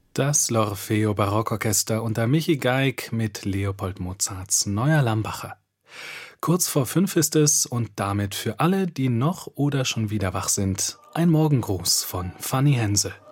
Das L'Orfeo Barockorchester unter Michi Geig mit Leopold Mozarts Neuer Lambacher. Kurz vor 5 ist es und damit für alle, die noch oder schon wieder wach sind, ein Morgengruß von Fanny Hensel.